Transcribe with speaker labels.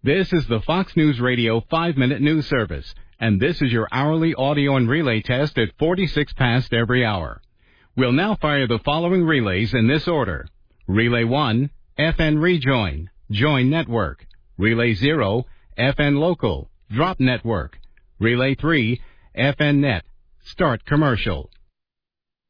Speaker 1: This is the Fox News Radio 5-Minute News Service, and this is your hourly audio and relay test at 46 past every hour. We'll now fire the following relays in this order. Relay 1, FN Rejoin, Join Network. Relay 0, FN Local, Drop Network. Relay 3, FN Net, Start Commercial.